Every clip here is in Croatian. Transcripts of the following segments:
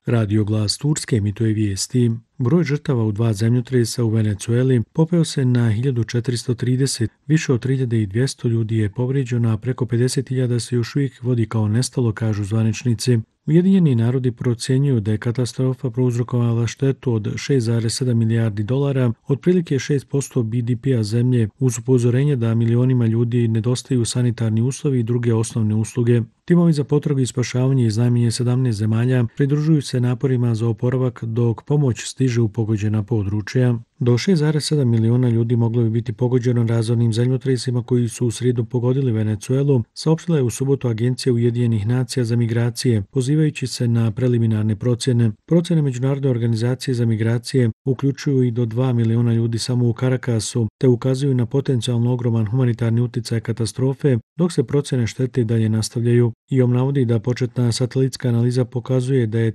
Radio Glas Turske emituje vijesti. Broj žrtava u 2 zemljotresa u Venezueli popeo se na 1430, više od 3200 ljudi je povrijeđeno, a preko 50.000 se još uvijek vodi kao nestalo, kažu zvaničnici. Ujedinjeni narodi procjenjuju da je katastrofa prouzrokovala štetu od 6,7 milijardi dolara, otprilike 6% BDP-a zemlje, uz upozorenje da milionima ljudi nedostaju sanitarni uslovi i druge osnovne usluge. Timovi za potragu i spašavanje iz najmanje 17 zemalja pridružuju se naporima za oporavak dok pomoć stiže u pogođena područja. Do 6,7 miliona ljudi moglo bi biti pogođeno razornim zemljotresima koji su u srijedu pogodili Venezuelu, saopštila je u subotu Agencija Ujedinjenih nacija za migracije, pozivajući se na preliminarne procjene. Procjene Međunarodne organizacije za migracije uključuju i do 2 miliona ljudi samo u Caracasu, te ukazuju na potencijalno ogroman humanitarni utjecaj katastrofe, dok se procjene štete dalje nastavljaju. IOM navodi da početna satelitska analiza pokazuje da je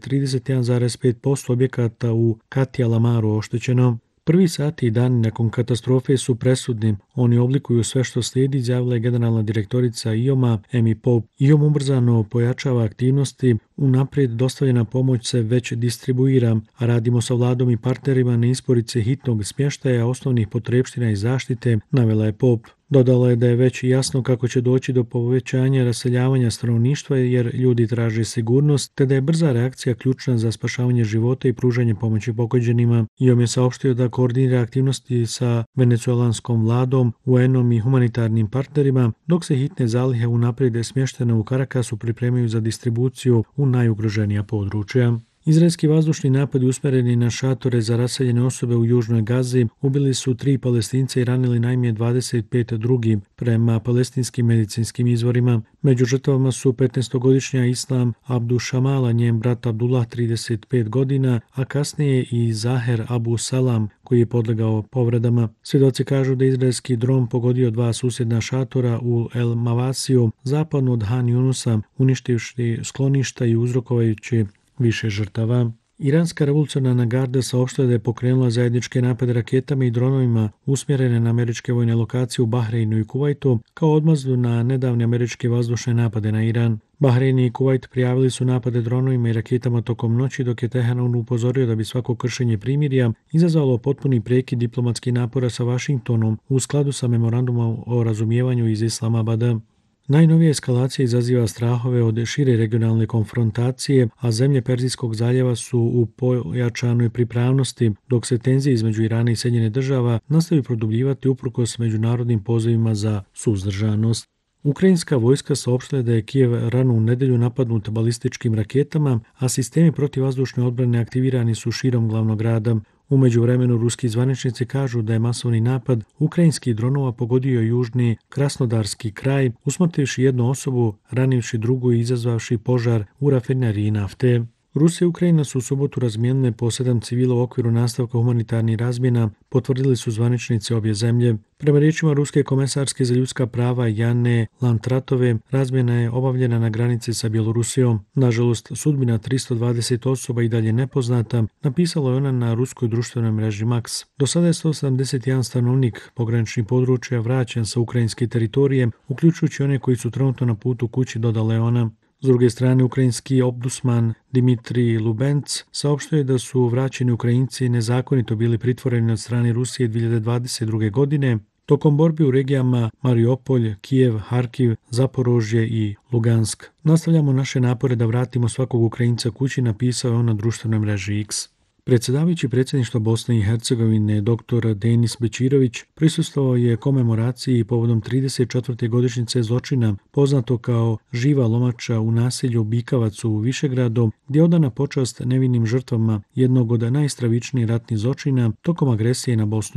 31,5% objekata u Katia Lamaru oštećeno. Prvi sati i dani nakon katastrofe su presudni. Oni oblikuju sve što slijedi, izjavila je generalna direktorica IOM-a Amy Pope. IOM ubrzano pojačava aktivnosti, unaprijed dostavljena pomoć se već distribuira, a radimo sa vladom i partnerima na isporuci hitnog smještaja, osnovnih potrepština i zaštite, navela je Pope. Dodala je da je već jasno kako će doći do povećanja raseljavanja stanovništva jer ljudi traže sigurnost, te da je brza reakcija ključna za spašavanje života i pružanje pomoći pogođenima. IOM je saopštio da koordinira aktivnosti sa venecuelanskom vladom, UN-om i humanitarnim partnerima, dok se hitne zalihe unaprijed smještene u Caracasu pripremaju za distribuciju u najugroženija područja. Izraelski vazdušni napadi usmjereni na šatore za raseljene osobe u južnoj Gazi ubili su 3 Palestinca i ranili najmanje 25 drugih, prema palestinskim medicinskim izvorima. Među žrtvama su 15-godišnja Islam Abdushamala, njen brat Abdullah 35 godina, a kasnije i Zaher Abu Salam, koji je podlegao povredama. Svjedoci kažu da izraelski dron pogodio 2 susjedna šatora u El Mavasiju, zapadno od Han Yunusa, uništivši skloništa i uzrokovajući više žrtava. Iranska revolucionarna garda saopštila da je pokrenula zajedničke napade raketama i dronovima usmjerene na američke vojne lokacije u Bahreinu i Kuvajtu kao odmazdu na nedavne američke vazdušne napade na Iran. Bahrein i Kuvajt prijavili su napade dronovima i raketama tokom noći, dok je Teheran upozorio da bi svako kršenje primirja izazvalo potpuni prekid diplomatskih napora sa Vašingtonom u skladu sa memorandumom o razumijevanju iz Islamabada. Najnovija eskalacija izaziva strahove od šire regionalne konfrontacije, a zemlje Perzijskog zaljeva su u pojačanoj pripravnosti, dok se tenzije između Irana i Sjedinjenih Država nastavi produbljivati uprkos međunarodnim pozivima za suzdržanost. Ukrajinska vojska saopštila da je Kijev ranu u nedjelju napadnut balističkim raketama, a sistemi protivvazdušne odbrane aktivirani su širom glavnog grada. U međuvremenu ruski zvaničnici kažu da je masovni napad ukrajinskih dronova pogodio južni Krasnodarski kraj, usmrtivši jednu osobu, ranivši drugu i izazvavši požar u rafineriji nafte. Rusija i Ukrajina su u subotu razmijenile po 7 civila u okviru nastavka humanitarnih razmjena, potvrdili su zvaničnici obje zemlje. Prema riječima ruske komesarske za ljudska prava Jane Lantratove, razmjena je obavljena na granici sa Bjelorusijom. Nažalost, sudbina 320 osoba i dalje nepoznata, napisala je ona na ruskoj društvenoj mreži Max. Do sada je 171 stanovnik pograničnih područja vraćen sa ukrajinske teritorije, uključujući one koji su trenutno na putu kući, dodala je ona. S druge strane, ukrajinski ombudsman Dimitrij Lubenc saopštio je da su vraćeni Ukrajinci nezakonito bili pritvoreni od strane Rusije 2022. godine tokom borbi u regijama Mariupolj, Kijev, Harkiv, Zaporožje i Lugansk. Nastavljamo naše napore da vratimo svakog Ukrajinca kući, napisao je on na društvenoj mreži X. Predsjedavajući predsjedništva Bosne i Hercegovine dr. Denis Bećirović prisustvovao je komemoraciji povodom 34. godišnjice zločina poznato kao Živa lomača u naselju Bikavac u Višegradu, gdje je odana počast nevinim žrtvama jednog od najstravičnijih ratnih zločina tokom agresije na Bosnu